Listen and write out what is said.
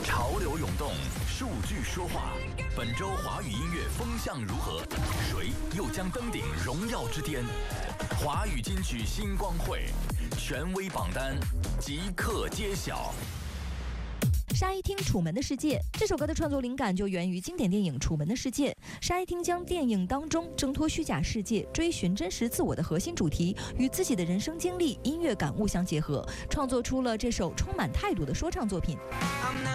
潮流涌动，数据说话。本周华语音乐风向如何？谁又将登顶荣耀之巅？华语金曲星光会权威榜单即刻揭晓。 沙一汀《楚门的世界》这首歌的创作灵感就源于经典电影《楚门的世界》。沙一汀将电影当中挣脱虚假世界、追寻真实自我的核心主题与自己的人生经历、音乐感悟相结合，创作出了这首充满态度的说唱作品。